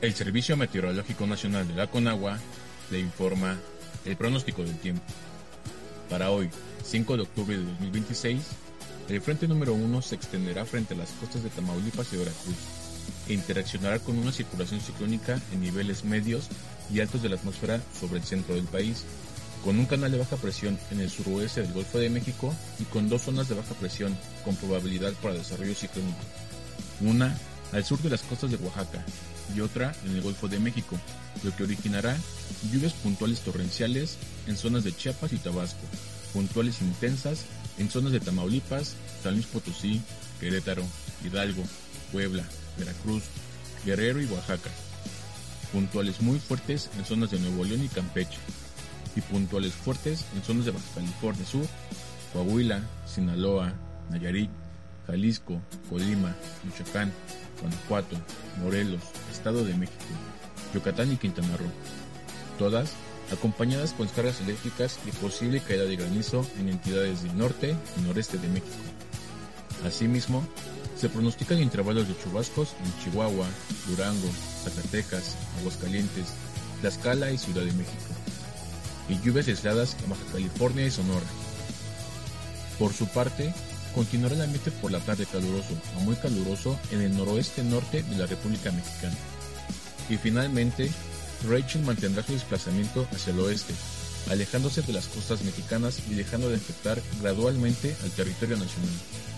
El Servicio Meteorológico Nacional de la Conagua le informa el pronóstico del tiempo. Para hoy, 5 de octubre de 2026, el frente número 1 se extenderá frente a las costas de Tamaulipas y Veracruz e interaccionará con una circulación ciclónica en niveles medios y altos de la atmósfera sobre el centro del país, con un canal de baja presión en el suroeste del Golfo de México y con dos zonas de baja presión con probabilidad para desarrollo ciclónico, una al sur de las costas de Oaxaca y otra en el Golfo de México, lo que originará lluvias puntuales torrenciales en zonas de Chiapas y Tabasco, puntuales intensas en zonas de Tamaulipas, San Luis Potosí, Querétaro, Hidalgo, Puebla, Veracruz, Guerrero y Oaxaca, puntuales muy fuertes en zonas de Nuevo León y Campeche, y puntuales fuertes en zonas de Baja California Sur, Coahuila, Sinaloa, Nayarit, Jalisco, Colima, Michoacán, Guanajuato, Morelos, Estado de México, Yucatán y Quintana Roo, todas acompañadas con descargas eléctricas y posible caída de granizo en entidades del norte y noreste de México. Asimismo, se pronostican intervalos de chubascos en Chihuahua, Durango, Zacatecas, Aguascalientes, Tlaxcala y Ciudad de México, y lluvias aisladas en Baja California y Sonora. Por su parte, continuará el ambiente por la tarde caluroso a muy caluroso en el noroeste norte de la República Mexicana. Y finalmente, Rachel mantendrá su desplazamiento hacia el oeste, alejándose de las costas mexicanas y dejando de afectar gradualmente al territorio nacional.